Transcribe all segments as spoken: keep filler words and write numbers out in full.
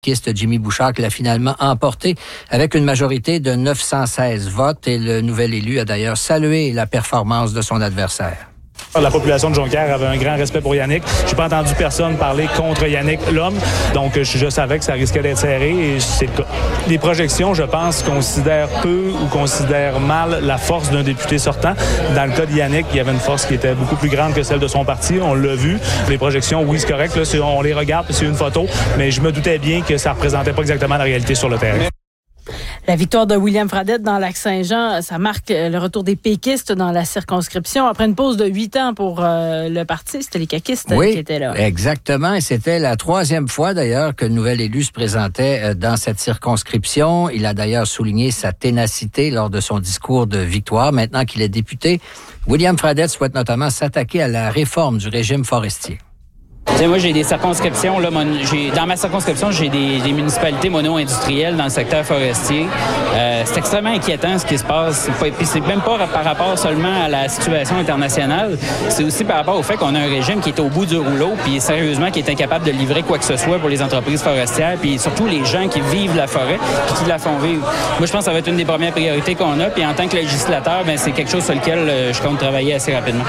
Jimmy Bouchard qui l'a finalement emporté avec une majorité de neuf cent seize votes et le nouvel élu a d'ailleurs salué la performance de son adversaire. La population de Jonquière avait un grand respect pour Yannick. J'ai pas entendu personne parler contre Yannick, l'homme. Donc, je, je savais que ça risquait d'être serré et c'est le cas. Les projections, je pense, considèrent peu ou considèrent mal la force d'un député sortant. Dans le cas de Yannick, il y avait une force qui était beaucoup plus grande que celle de son parti. On l'a vu. Les projections, oui, c'est correct. Là, c'est, on les regarde, c'est une photo. Mais je me doutais bien que ça représentait pas exactement la réalité sur le terrain. La victoire de William Fradette dans Lac-Saint-Jean, ça marque le retour des péquistes dans la circonscription. Après une pause de huit ans pour euh, le parti, c'était les caquistes oui, qui étaient là. Exactement. Et c'était la troisième fois, d'ailleurs, que le nouvel élu se présentait dans cette circonscription. Il a d'ailleurs souligné sa ténacité lors de son discours de victoire. Maintenant qu'il est député, William Fradette souhaite notamment s'attaquer à la réforme du régime forestier. T'sais, moi, j'ai des circonscriptions. Là, mon, j'ai, dans ma circonscription, j'ai des, des municipalités mono-industrielles dans le secteur forestier. Euh, c'est extrêmement inquiétant ce qui se passe. Puis c'est même pas par rapport seulement à la situation internationale. C'est aussi par rapport au fait qu'on a un régime qui est au bout du rouleau, puis sérieusement, qui est incapable de livrer quoi que ce soit pour les entreprises forestières, puis surtout les gens qui vivent la forêt, puis qui la font vivre. Moi, je pense que ça va être une des premières priorités qu'on a. Puis en tant que législateur, ben c'est quelque chose sur lequel euh, je compte travailler assez rapidement.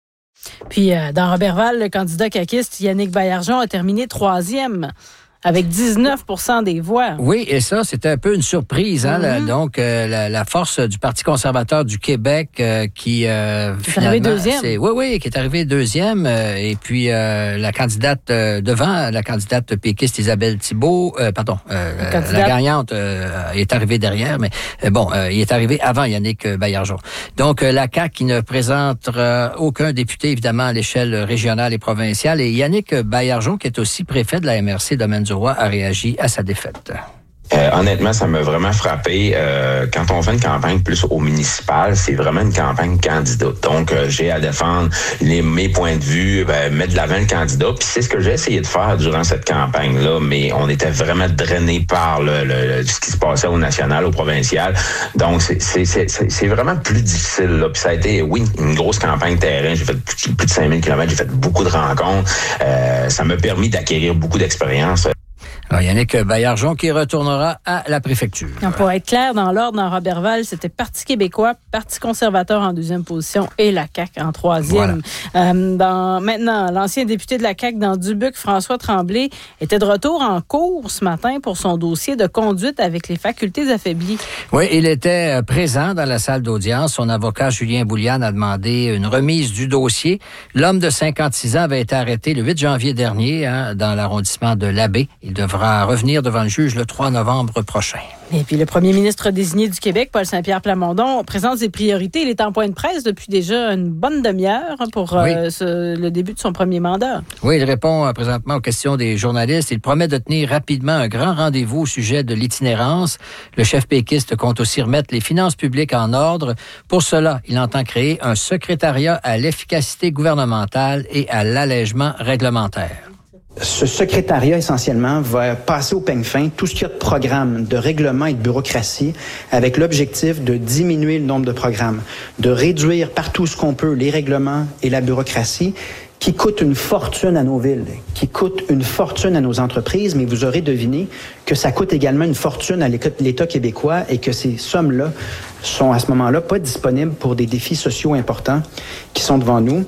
Puis, euh, dans Robertval, le candidat caquiste Yannick Baillargeon a terminé troisième avec dix-neuf pour cent des voix. Oui, et ça, c'était un peu une surprise. Hein, mm-hmm. la, donc, euh, la, la force du Parti conservateur du Québec euh, qui... Euh, qui est arrivé deuxième. C'est, oui, oui, qui est arrivé deuxième. Euh, et puis, euh, la candidate euh, devant, la candidate péquiste Isabelle Thibault, euh, pardon, euh, la, la gagnante euh, est arrivée derrière, mais euh, bon, euh, il est arrivé avant Yannick Baillargeon. Donc, euh, la C A Q qui ne présente euh, aucun député, évidemment, à l'échelle régionale et provinciale. Et Yannick Baillargeon, qui est aussi préfet de la M R C Domaine du Roi, a réagi à sa défaite. Euh, honnêtement, ça m'a vraiment frappé. Euh, quand on fait une campagne plus au municipal, c'est vraiment une campagne candidat. Donc, euh, j'ai à défendre les, mes points de vue, ben, mettre de l'avant le candidat. Puis c'est ce que j'ai essayé de faire durant cette campagne-là, mais on était vraiment drainé par le, le, ce qui se passait au national, au provincial. Donc, c'est, c'est, c'est, c'est vraiment plus difficile. Là. Puis ça a été, oui, une grosse campagne terrain. J'ai fait plus, plus de cinq mille kilomètres, j'ai fait beaucoup de rencontres. Euh, ça m'a permis d'acquérir beaucoup d'expérience. Alors, Yannick Baillargeon qui retournera à la préfecture. Donc, pour être clair, dans l'ordre, dans Robertval, c'était Parti québécois, Parti conservateur en deuxième position et la C A Q en troisième. Voilà. Euh, dans, maintenant, l'ancien député de la C A Q dans Dubuque, François Tremblay, était de retour en cours ce matin pour son dossier de conduite avec les facultés affaiblies. Oui, il était présent dans la salle d'audience. Son avocat, Julien Bouliane, a demandé une remise du dossier. L'homme de cinquante-six ans avait été arrêté le huit janvier dernier hein, dans l'arrondissement de l'Abbé. Il devra à revenir devant le juge le trois novembre prochain. Et puis le premier ministre désigné du Québec, Paul Saint-Pierre Plamondon, présente ses priorités. Il est en point de presse depuis déjà une bonne demi-heure pour oui. euh, ce, le début de son premier mandat. Oui, il répond euh, présentement aux questions des journalistes. Il promet de tenir rapidement un grand rendez-vous au sujet de l'itinérance. Le chef péquiste compte aussi remettre les finances publiques en ordre. Pour cela, il entend créer un secrétariat à l'efficacité gouvernementale et à l'allègement réglementaire. Ce secrétariat, essentiellement, va passer au peigne fin tout ce qu'il y a de programmes, de règlements et de bureaucratie, avec l'objectif de diminuer le nombre de programmes, de réduire partout ce qu'on peut les règlements et la bureaucratie, qui coûtent une fortune à nos villes, qui coûtent une fortune à nos entreprises, mais vous aurez deviné que ça coûte également une fortune à l'État québécois et que ces sommes-là sont à ce moment-là pas disponibles pour des défis sociaux importants qui sont devant nous.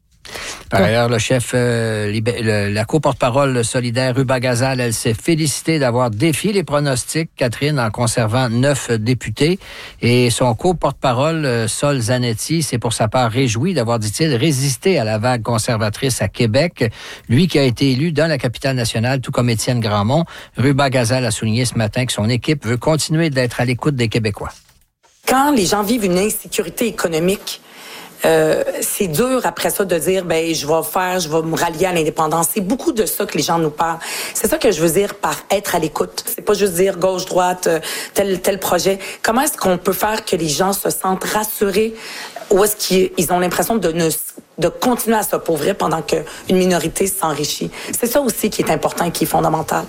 Par ailleurs, le chef, euh, libé- le, la co-porte-parole solidaire Ruba Gazal, elle s'est félicitée d'avoir défié les pronostics, Catherine, en conservant neuf députés. Et son co-porte-parole, euh, Sol Zanetti, s'est pour sa part réjoui d'avoir, dit-il, résisté à la vague conservatrice à Québec. Lui qui a été élu dans la capitale nationale, tout comme Étienne Grandmont. Ruba Gazal a souligné ce matin que son équipe veut continuer d'être à l'écoute des Québécois. Quand les gens vivent une insécurité économique, Euh, c'est dur après ça de dire ben je vais faire, je vais me rallier à l'indépendance. C'est beaucoup de ça que les gens nous parlent. C'est ça que je veux dire par être à l'écoute. C'est pas juste dire gauche droite tel tel projet. Comment est-ce qu'on peut faire que les gens se sentent rassurés ou est-ce qu'ils ont l'impression de ne de continuer à s'appauvrir pendant qu'une minorité s'enrichit. C'est ça aussi qui est important et qui est fondamental.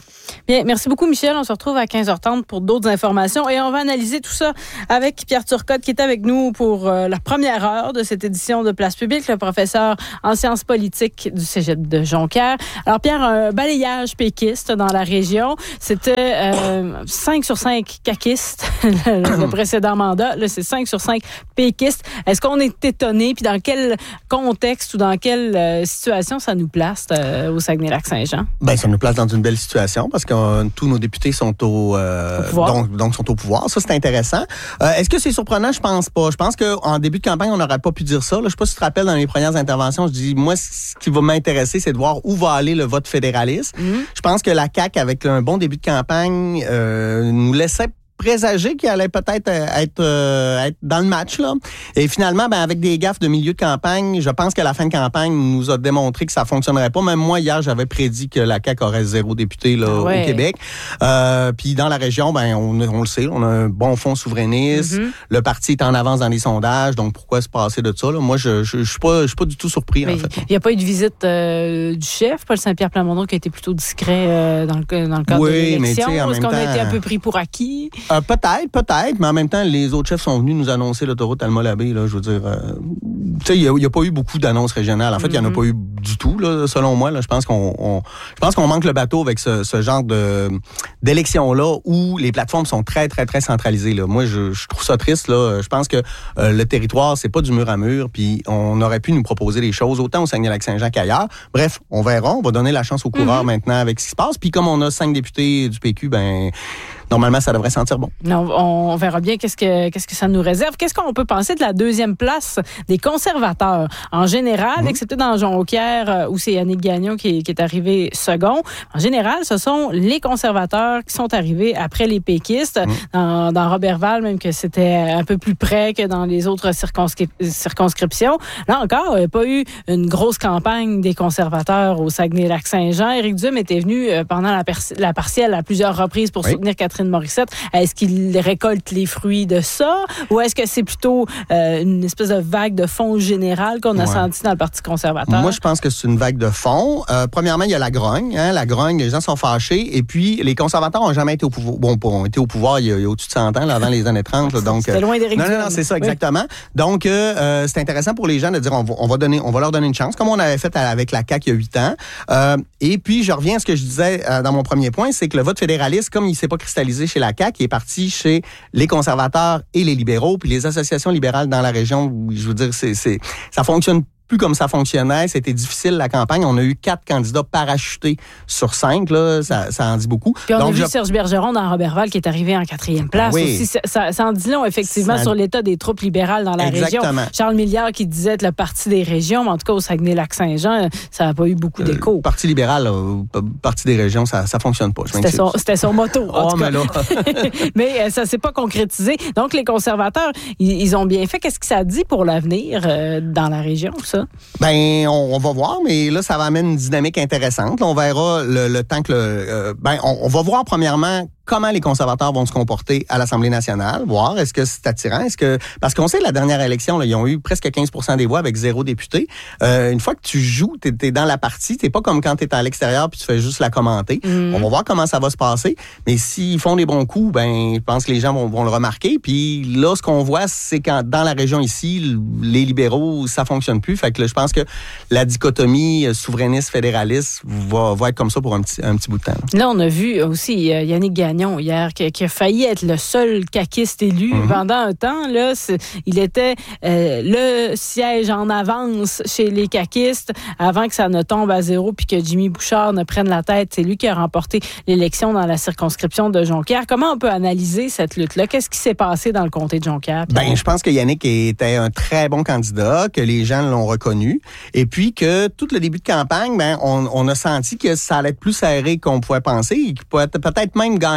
Bien, merci beaucoup, Michel. On se retrouve à quinze heures trente pour d'autres informations et on va analyser tout ça avec Pierre Turcotte qui est avec nous pour euh, la première heure de cette édition de Place publique, le professeur en sciences politiques du Cégep de Jonquière. Alors, Pierre, un balayage péquiste dans la région. C'était euh, cinq sur cinq caquistes le, le précédent mandat. Là, c'est cinq sur cinq péquistes. Est-ce qu'on est étonné? Puis dans quel contexte ou dans quelle euh, situation ça nous place euh, au Saguenay-Lac-Saint-Jean? Bien, ça nous place dans une belle situation parce que euh, tous nos députés sont au, euh, au pouvoir. Donc, donc sont au pouvoir. Ça, c'est intéressant. Euh, est-ce que c'est surprenant? Je pense pas. Je pense qu'en début de campagne, on n'aurait pas pu dire ça. Là, je sais pas si tu te rappelles, dans les premières interventions, je dis, moi, ce qui va m'intéresser, c'est de voir où va aller le vote fédéraliste. Mm-hmm. Je pense que la C A Q, avec un bon début de campagne, euh, nous laissait présager qu'il allait peut-être être, euh, être dans le match, là. Et finalement, ben, avec des gaffes de milieu de campagne, je pense que la fin de campagne nous a démontré que ça fonctionnerait pas. Même moi, hier, j'avais prédit que la C A Q aurait zéro député, là, ouais. au Québec. Euh, puis dans la région, ben, on, on le sait, on a un bon fond souverainiste. Mm-hmm. Le parti est en avance dans les sondages. Donc, pourquoi se passer de ça, là? Moi, je, je, je suis pas, je suis pas du tout surpris, mais en fait. Il n'y a pas eu de visite euh, du chef, Paul Saint-Pierre Plamondon, qui a été plutôt discret euh, dans, le, dans le cadre oui, de l'élection. Mais, est-ce qu'on temps, a été un peu pris pour acquis? Euh, peut-être, peut-être, mais en même temps, les autres chefs sont venus nous annoncer l'autoroute Alma-Labé, là, je veux dire. Euh, tu sais, il n'y a, a pas eu beaucoup d'annonces régionales. En fait, il mm-hmm. n'y en a pas eu du tout, là, selon moi. Là, je pense qu'on on, je pense qu'on manque le bateau avec ce, ce genre de d'élection-là où les plateformes sont très, très, très centralisées. Là. Moi, je, je trouve ça triste. Là. Je pense que euh, le territoire, c'est pas du mur à mur, puis on aurait pu nous proposer des choses, autant au Saguenay-Lac-Saint-Jean qu'ailleurs. Bref, on verra. On va donner la chance aux coureurs mm-hmm. maintenant avec ce qui se passe. Puis comme on a cinq députés du P Q, ben normalement, ça devrait sentir bon. Non, on verra bien qu'est-ce que, qu'est-ce que ça nous réserve. Qu'est-ce qu'on peut penser de la deuxième place des conservateurs en général, mmh. excepté dans Jonquière, où c'est Yannick Gagnon qui est, qui est arrivé second. En général, ce sont les conservateurs qui sont arrivés après les péquistes. Mmh. Dans, dans Roberval, même que c'était un peu plus près que dans les autres circonscri- circonscriptions. Là encore, il n'y a pas eu une grosse campagne des conservateurs au Saguenay-Lac-Saint-Jean. Éric Duhem était venu pendant la, pers- la partielle à plusieurs reprises pour oui. soutenir Catherine Morissette. Est-ce qu'il récolte les fruits de ça ou est-ce que c'est plutôt euh, une espèce de vague de fond générale qu'on a ouais. senti dans le Parti conservateur? Moi, je pense que c'est une vague de fond. Euh, premièrement, il y a la grogne. Hein, la grogne, les gens sont fâchés. Et puis, les conservateurs n'ont jamais été au pouvoir. Bon, ont été au pouvoir il y a, il y a au-dessus de cent ans, là, avant les années trente. Là, donc, C'était loin d'Éric Non, non, non, c'est ça, exactement. Oui. Donc, euh, c'est intéressant pour les gens de dire on va, on va donner, on va leur donner une chance, comme on avait fait avec la C A Q il y a huit ans. Euh, et puis, je reviens à ce que je disais euh, dans mon premier point, c'est que le vote fédéraliste, comme il ne s'est pas cristallisé chez la C A Q, il est parti chez les conservateurs et les libéraux, puis les associations libérales dans la région, je veux dire, c'est, c'est, ça fonctionne plus comme ça fonctionnait. C'était difficile, la campagne. On a eu quatre candidats parachutés sur cinq. Là, ça, ça en dit beaucoup. Puis on Donc, a vu je... Serge Bergeron dans Roberval qui est arrivé en quatrième place. Oui. Aussi, ça, ça, ça en dit long, effectivement, ça... sur l'état des troupes libérales dans la Exactement. région. Charles Milliard qui disait être le parti des régions, mais en tout cas, au Saguenay-Lac-Saint-Jean, ça n'a pas eu beaucoup d'écho. Le parti libéral, là, parti des régions, ça ne fonctionne pas. Je c'était, son, c'était son motto, en oh, tout cas. Mais, là... mais ça ne s'est pas concrétisé. Donc, les conservateurs, ils, ils ont bien fait. Qu'est-ce que ça dit pour l'avenir euh, dans la région, ça? Ben, On, on va voir, mais là, ça va amener une dynamique intéressante. Là, on verra le, le temps que le... Euh, ben, on, on va voir premièrement comment les conservateurs vont se comporter à l'Assemblée nationale, voir est-ce que c'est attirant, est-ce que... Parce qu'on sait, la dernière élection, là, ils ont eu presque quinze pour cent des voix avec zéro député. Euh, une fois que tu joues, t'es, t'es dans la partie, t'es pas comme quand t'es à l'extérieur puis tu fais juste la commenter. Mm. On va voir comment ça va se passer, mais s'ils font des bons coups, ben, je pense que les gens vont, vont le remarquer. Puis là, ce qu'on voit, c'est quand dans la région ici, les libéraux, ça fonctionne plus. Fait que là, je pense que la dichotomie souverainiste-fédéraliste va, va être comme ça pour un petit, un petit bout de temps. Là, on a vu aussi euh, Yannick Gagnon hier, qui, qui a failli être le seul caquiste élu mm-hmm. pendant un temps. Là, il était euh, le siège en avance chez les caquistes avant que ça ne tombe à zéro puis que Jimmy Bouchard ne prenne la tête. C'est lui qui a remporté l'élection dans la circonscription de Jonquière. Comment on peut analyser cette lutte-là? Qu'est-ce qui s'est passé dans le comté de Jonquière? Ben, je pense que Yannick était un très bon candidat, que les gens l'ont reconnu, et puis que tout le début de campagne, ben, on, on a senti que ça allait être plus serré qu'on pouvait penser, et qu'il pouvait peut-être même gagner.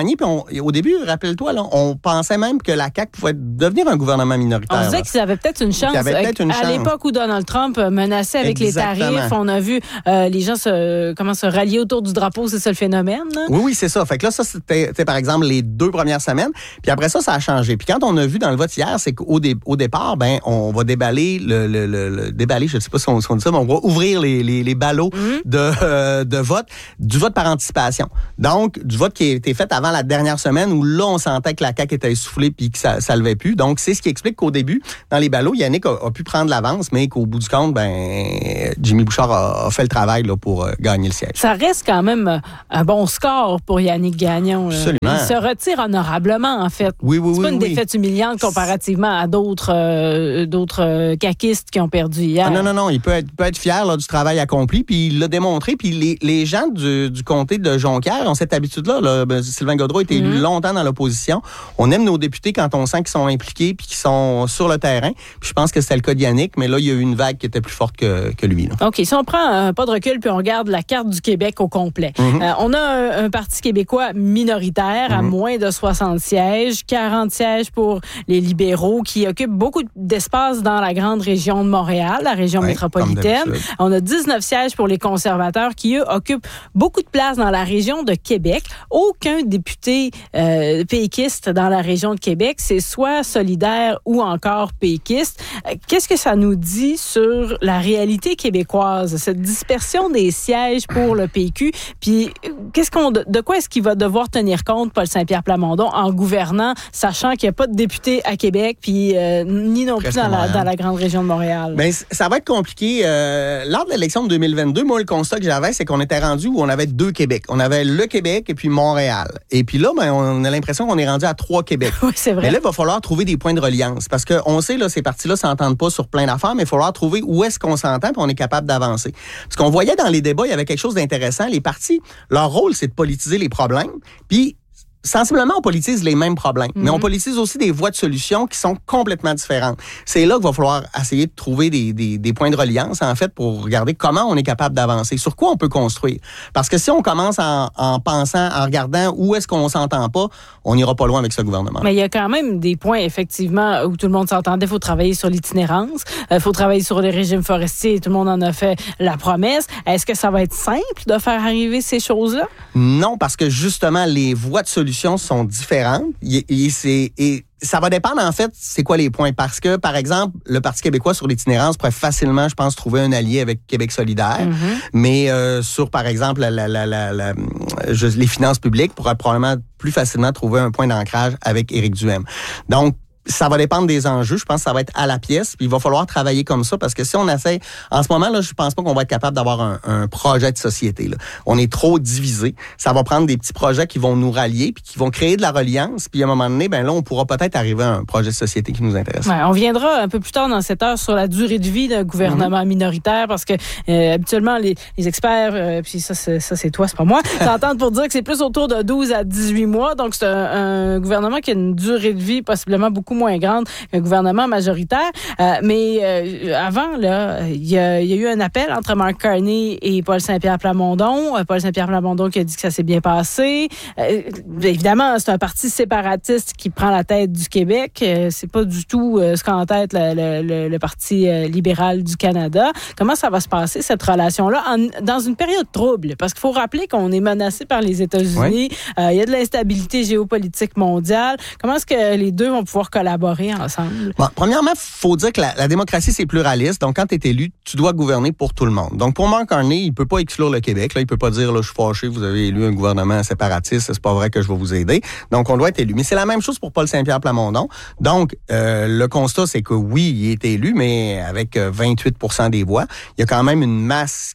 gagner. Puis on, au début, rappelle-toi, là, on pensait même que la C A Q pouvait devenir un gouvernement minoritaire. On disait qu'ils avaient peut-être une chance. Peut-être une à chance. l'époque où Donald Trump menaçait avec Exactement. les tarifs, on a vu euh, les gens se, comment se rallier autour du drapeau, c'est ça le phénomène? Là? Oui, oui, c'est ça. Fait que là, ça, c'était, c'était par exemple les deux premières semaines. Puis après ça, ça a changé. Puis quand on a vu dans le vote hier, c'est qu'au dé, au départ, ben, on va déballer le, le, le, le déballer, je ne sais pas si on, si on dit ça, mais on va ouvrir les, les, les ballots mm-hmm. de, euh, de vote, du vote par anticipation. Donc, du vote qui a été fait avant la dernière semaine où là, on sentait que la C A Q était essoufflée puis que ça, ça levait plus. Donc, c'est ce qui explique qu'au début, dans les ballots, Yannick a, a pu prendre l'avance, mais qu'au bout du compte, ben, Jimmy Bouchard a, a fait le travail là, pour euh, gagner le siège. Ça reste quand même un bon score pour Yannick Gagnon. Là. Absolument. Il se retire honorablement, en fait. Oui, oui, c'est oui. pas une oui. défaite humiliante comparativement à d'autres, euh, d'autres euh, caquistes qui ont perdu hier. Ah non, non, non. Il peut être, il peut être fier là, du travail accompli, puis il l'a démontré. Puis les, les gens du, du comté de Jonquière ont cette habitude-là. Là. Ben, Sylvain Gaudreau a été élu mm-hmm. longtemps dans l'opposition. On aime nos députés quand on sent qu'ils sont impliqués puis qu'ils sont sur le terrain. Puis je pense que c'était le cas de Yannick, mais là, il y a eu une vague qui était plus forte que, que lui. Là. OK. Si on prend un pas de recul puis on regarde la carte du Québec au complet, mm-hmm. euh, on a un, un Parti québécois minoritaire mm-hmm. à moins de soixante sièges, quarante sièges pour les libéraux qui occupent beaucoup d'espace dans la grande région de Montréal, la région ouais, métropolitaine. On a dix-neuf sièges pour les conservateurs qui, eux, occupent beaucoup de place dans la région de Québec. Aucun député euh, péquiste dans la région de Québec, c'est soit solidaire ou encore péquiste. Euh, qu'est-ce que ça nous dit sur la réalité québécoise, cette dispersion des sièges pour le P Q? Puis, qu'est-ce qu'on, de quoi est-ce qu'il va devoir tenir compte, Paul Saint-Pierre Plamondon, en gouvernant, sachant qu'il n'y a pas de député à Québec, puis euh, ni non plus dans la, dans la grande région de Montréal? Bien, ça va être compliqué. Euh, lors de l'élection de deux mille vingt-deux, moi, le constat que j'avais, c'est qu'on était rendu où on avait deux Québec. On avait le Québec et puis Montréal. Et puis là, ben, on a l'impression qu'on est rendu à trois Québec. Oui, c'est vrai. Mais là, il va falloir trouver des points de reliance. Parce qu'on sait, là, ces partis-là s'entendent pas sur plein d'affaires, mais il va falloir trouver où est-ce qu'on s'entend puis on est capable d'avancer. Parce qu'on voyait dans les débats, il y avait quelque chose d'intéressant. Les partis, leur rôle, c'est de politiser les problèmes. Puis, sensiblement, on politise les mêmes problèmes, mm-hmm. mais on politise aussi des voies de solution qui sont complètement différentes. C'est là qu'il va falloir essayer de trouver des, des, des points de reliance, en fait, pour regarder comment on est capable d'avancer, sur quoi on peut construire. Parce que si on commence en, en pensant, en regardant où est-ce qu'on s'entend pas, on n'ira pas loin avec ce gouvernement. Mais il y a quand même des points, effectivement, où tout le monde s'entendait. Il faut travailler sur l'itinérance, il euh, faut travailler sur les régimes forestiers, tout le monde en a fait la promesse. Est-ce que ça va être simple de faire arriver ces choses-là? Non, parce que justement, les voies de solution sont différentes et, et, c'est, et ça va dépendre, en fait, c'est quoi les points. Parce que, par exemple, le Parti québécois sur l'itinérance pourrait facilement, je pense, trouver un allié avec Québec solidaire. Mm-hmm. Mais euh, sur, par exemple, la, la, la, la, la, je, les finances publiques, pourrait probablement plus facilement trouver un point d'ancrage avec Éric Duhaime. Donc, ça va dépendre des enjeux. Je pense que ça va être à la pièce. Puis il va falloir travailler comme ça parce que si on essaie... En ce moment, là, je pense pas qu'on va être capable d'avoir un, un projet de société. Là. On est trop divisé. Ça va prendre des petits projets qui vont nous rallier puis qui vont créer de la reliance. Puis à un moment donné, ben là, on pourra peut-être arriver à un projet de société qui nous intéresse. Ouais, on viendra un peu plus tard dans cette heure sur la durée de vie d'un gouvernement mm-hmm. minoritaire parce que euh, habituellement, les, les experts, euh, puis ça c'est, ça, c'est toi, c'est pas moi, s'entendent pour dire que c'est plus autour de douze à dix-huit mois. Donc, c'est un, un gouvernement qui a une durée de vie possiblement beaucoup moins grande qu'un gouvernement majoritaire. Euh, mais euh, avant, là, il y, y a eu un appel entre Mark Carney et Paul Saint-Pierre Plamondon. Euh, Paul Saint-Pierre Plamondon qui a dit que ça s'est bien passé. Euh, évidemment, c'est un parti séparatiste qui prend la tête du Québec. Euh, c'est pas du tout euh, ce qu'a en tête le, le, le, le Parti euh, libéral du Canada. Comment ça va se passer, cette relation-là, en, dans une période trouble? Parce qu'il faut rappeler qu'on est menacé par les États-Unis. Oui. Euh, il y a de l'instabilité géopolitique mondiale. Comment est-ce que les deux vont pouvoir collaborer ensemble? Bon, premièrement, il faut dire que la, la démocratie, c'est pluraliste. Donc, quand tu es élu, tu dois gouverner pour tout le monde. Donc, pour Mark Carney, il peut pas exclure le Québec. Là, il peut pas dire, là, je suis fâché, vous avez élu un gouvernement séparatiste, c'est pas vrai que je vais vous aider. Donc, on doit être élu. Mais c'est la même chose pour Paul Saint-Pierre Plamondon. Donc, euh, le constat, c'est que oui, il est élu, mais avec vingt-huit pour cent des voix, il y a quand même une masse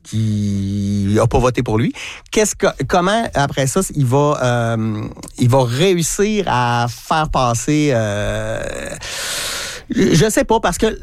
qui a pas voté pour lui. Qu'est-ce que, comment, après ça, il va, euh, il va réussir à faire passer... Euh, je sais pas, parce que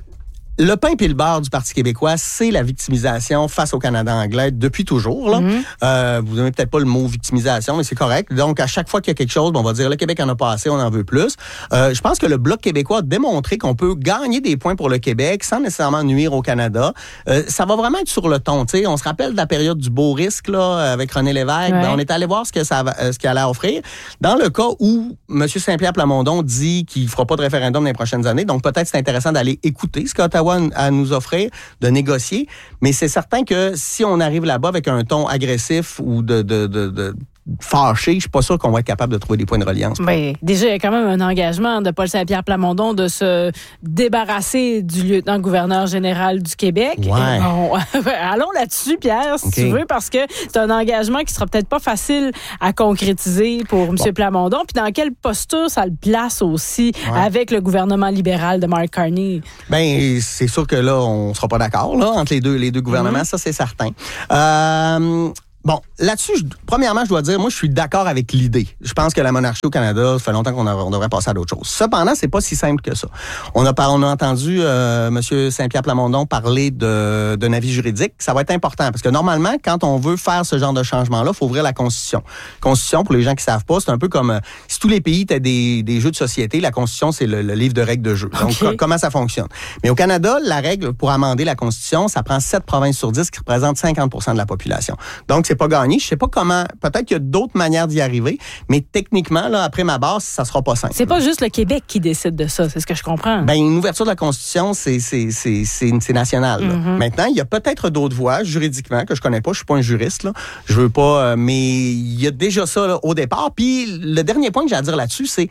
Le pain et le beurre du Parti québécois, c'est la victimisation face au Canada anglais depuis toujours. Là. Mm-hmm. Euh, vous n'aimez peut-être pas le mot victimisation, mais c'est correct. Donc, à chaque fois qu'il y a quelque chose, on va dire le Québec en a pas assez, on en veut plus. Euh, je pense que le Bloc québécois a démontré qu'on peut gagner des points pour le Québec sans nécessairement nuire au Canada. Euh, ça va vraiment être sur le ton. T'sais. On se rappelle de la période du beau risque là, avec René Lévesque. Ouais. Ben, on est allé voir ce que ça ce qu'il allait offrir. Dans le cas où M. Saint-Pierre Plamondon dit qu'il ne fera pas de référendum dans les prochaines années, donc peut-être c'est intéressant d'aller écouter ce qu'Ottawa à nous offrir, de négocier. Mais c'est certain que si on arrive là-bas avec un ton agressif ou de, de, de, de fâché, je suis pas sûr qu'on va être capable de trouver des points de reliance. Bien, déjà, il y a quand même un engagement de Paul Saint-Pierre Plamondon de se débarrasser du lieutenant-gouverneur général du Québec. Ouais. Bon, allons là-dessus, Pierre, si okay. tu veux, parce que c'est un engagement qui sera peut-être pas facile à concrétiser pour M. Bon. Plamondon. Puis dans quelle posture ça le place aussi ouais. avec le gouvernement libéral de Mark Carney? Bien, c'est sûr que là, on sera pas d'accord là, entre les deux, les deux gouvernements, mm-hmm. ça c'est certain. Euh... Bon, là-dessus, je, premièrement, je dois dire, moi, je suis d'accord avec l'idée. Je pense que la monarchie au Canada, ça fait longtemps qu'on a, on devrait passer à d'autres choses. Cependant, c'est pas si simple que ça. On a, on a entendu euh, M. Saint-Pierre Plamondon parler de, d'un avis juridique. Ça va être important parce que normalement, quand on veut faire ce genre de changement-là, il faut ouvrir la Constitution. Constitution, pour les gens qui savent pas, c'est un peu comme euh, si tous les pays étaient des, des jeux de société. La Constitution, c'est le, le livre de règles de jeu. Donc, okay. comment ça fonctionne? Mais au Canada, la règle pour amender la Constitution, ça prend sept provinces sur dix qui représentent cinquante pour cent de la population. Donc, c'est pas gagné. Je sais pas comment. Peut-être qu'il y a d'autres manières d'y arriver, mais techniquement, là, après ma base, ça sera pas simple. C'est pas juste le Québec qui décide de ça, c'est ce que je comprends. Ben, une ouverture de la Constitution, c'est, c'est, c'est, c'est, c'est national. Mm-hmm. Maintenant, il y a peut-être d'autres voies, juridiquement, que je connais pas. Je suis pas un juriste, là. Je veux pas, euh, mais il y a déjà ça, là, au départ. Puis, le dernier point que j'ai à dire là-dessus, c'est,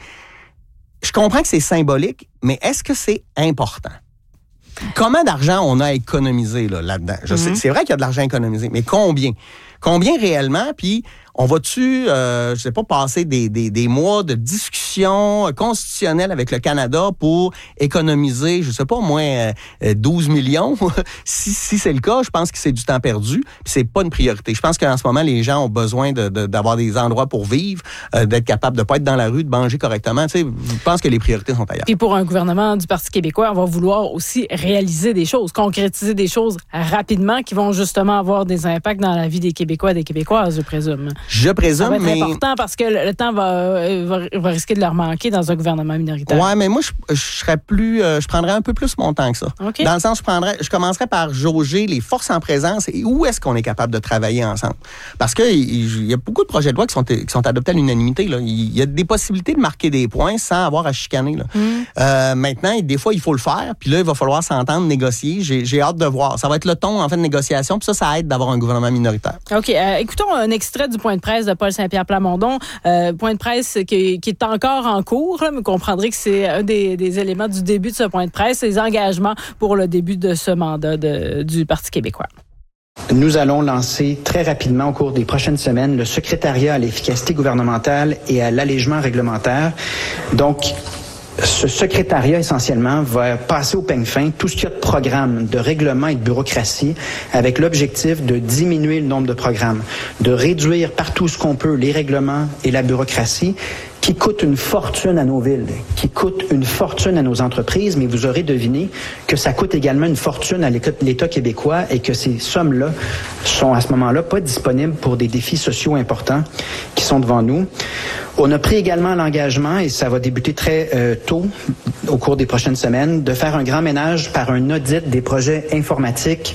je comprends que c'est symbolique, mais est-ce que c'est important? Comment d'argent on a économisé là, là-dedans? Je mm-hmm. sais, c'est vrai qu'il y a de l'argent économisé, mais combien? Combien réellement? Puis, on va-tu, euh, je sais pas, passer des, des, des mois de discussion constitutionnelle avec le Canada pour économiser, je sais pas, au moins euh, douze millions? si, si c'est le cas, je pense que c'est du temps perdu. Puis c'est pas une priorité. Je pense qu'en ce moment, les gens ont besoin de, de, d'avoir des endroits pour vivre, euh, d'être capables de pas être dans la rue, de manger correctement. Tu sais, je pense que les priorités sont ailleurs. Puis pour un gouvernement du Parti québécois, on va vouloir aussi réaliser des choses, concrétiser des choses rapidement qui vont justement avoir des impacts dans la vie des Québécois et des Québécoises, je présume. Je présume, ça va être mais... important parce que le, le temps va, va, va risquer de leur manquer dans un gouvernement minoritaire. Ouais, mais moi, je, je serais plus... Euh, je prendrais un peu plus mon temps que ça. Okay. Dans le sens, je prendrais... Je commencerais par jauger les forces en présence et où est-ce qu'on est capable de travailler ensemble. Parce que il y a beaucoup de projets de loi qui sont, qui sont adoptés à l'unanimité. Là. Il y a des possibilités de marquer des points sans avoir à chicaner. Là. Mm. Euh, maintenant, des fois, il faut le faire. Puis là, il va falloir s'entendre, négocier. J'ai, j'ai hâte de voir. Ça va être le ton, en fait, de négociation. Puis ça, ça aide d'avoir un gouvernement minoritaire. OK. Euh, écoutons un extrait du point de presse de Paul Saint-Pierre Plamondon. Euh, point de presse qui, qui est encore en cours, là, mais vous comprendrez que c'est un des, des éléments du début de ce point de presse, les engagements pour le début de ce mandat de, du Parti québécois. Nous allons lancer très rapidement au cours des prochaines semaines le secrétariat à l'efficacité gouvernementale et à l'allègement réglementaire. Donc, ce secrétariat, essentiellement, va passer au peigne fin tout ce qu'il y a de programmes, de règlements et de bureaucratie, avec l'objectif de diminuer le nombre de programmes, de réduire partout ce qu'on peut les règlements et la bureaucratie, qui coûte une fortune à nos villes, qui coûte une fortune à nos entreprises, mais vous aurez deviné que ça coûte également une fortune à l'État québécois et que ces sommes-là sont à ce moment-là pas disponibles pour des défis sociaux importants qui sont devant nous. On a pris également l'engagement, et ça va débuter très euh, tôt, au cours des prochaines semaines, de faire un grand ménage par un audit des projets informatiques.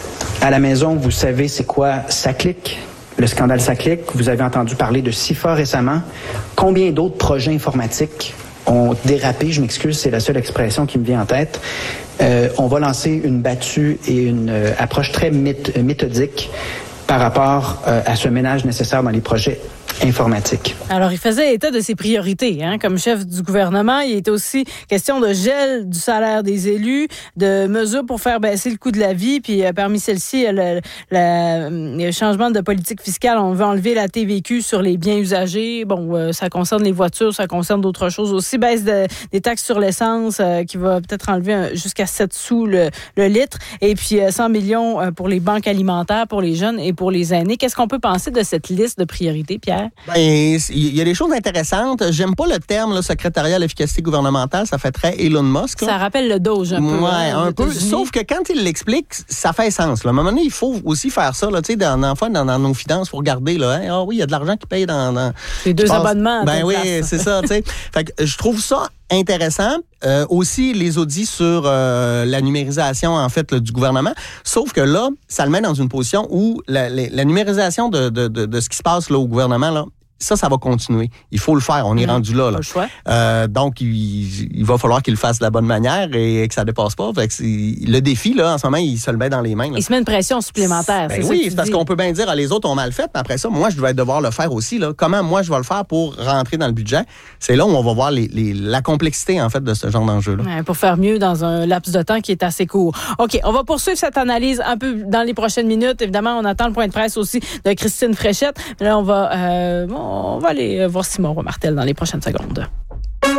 À la maison, vous savez c'est quoi SACLIC? Le scandale SACLIC, vous avez entendu parler de C I F A récemment. Combien d'autres projets informatiques ont dérapé? Je m'excuse, c'est la seule expression qui me vient en tête. Euh, on va lancer une battue et une euh, approche très myth- méthodique par rapport euh, à ce ménage nécessaire dans les projets informatique. Alors, il faisait état de ses priorités, hein, comme chef du gouvernement. Il était aussi question de gel du salaire des élus, de mesures pour faire baisser le coût de la vie, puis euh, parmi celles-ci, le, le, le changement de politique fiscale. On veut enlever la T V Q sur les biens usagés. Bon, euh, ça concerne les voitures, ça concerne d'autres choses aussi. Baisse de, des taxes sur l'essence, euh, qui va peut-être enlever un, jusqu'à sept sous le, le litre. Et puis, euh, cent millions pour les banques alimentaires, pour les jeunes et pour les aînés. Qu'est-ce qu'on peut penser de cette liste de priorités, Pierre? Hein? Ben, il y a des choses intéressantes. J'aime pas le terme là, secrétariat à l'efficacité gouvernementale. Ça fait très Elon Musk. Là. Ça rappelle le Doge un peu. Ouais, hein, un peu. Sauf que quand il l'explique, ça fait sens. Là. À un moment donné, il faut aussi faire ça. Là, dans, dans, dans, dans nos finances, il faut regarder. Là, hein? Ah oui, il y a de l'argent qui paye dans... dans les deux passe... abonnements. Ben oui, c'est ça. Fait que je trouve ça intéressant. Euh, aussi, les audits sur euh, la numérisation, en fait, là, du gouvernement. Sauf que là, ça le met dans une position où la, la, la numérisation de, de, de, de ce qui se passe là, au gouvernement, là, ça, ça va continuer. Il faut le faire. On est mmh, rendu là. là. Pas le choix. Euh, donc, il, il va falloir qu'il le fasse de la bonne manière et que ça dépasse pas. Fait que le défi, là, en ce moment, il se le met dans les mains. Là. Il se met une pression supplémentaire. Ben c'est oui, ça c'est parce dis. qu'on peut bien dire, ah, les autres ont mal fait, mais après ça, moi, je vais devoir le faire aussi. Là. Comment moi, je vais le faire pour rentrer dans le budget? C'est là où on va voir les, les, la complexité, en fait, de ce genre d'enjeu-là. Ouais, pour faire mieux dans un laps de temps qui est assez court. OK, on va poursuivre cette analyse un peu dans les prochaines minutes. Évidemment, on attend le point de presse aussi de Christine Fréchette. Mais là, on va, euh, on va aller voir Simon Roy Martel dans les prochaines secondes.